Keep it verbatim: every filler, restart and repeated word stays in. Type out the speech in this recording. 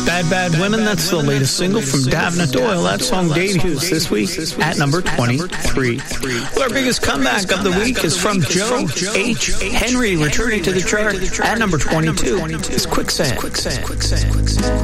Bad Bad Women, that's the latest single from Davna Doyle. That song debuts this week at number twenty-three. Well, our biggest comeback of the week is from Joe H. Henry, returning to the chart at number twenty-two. It's Quicksand.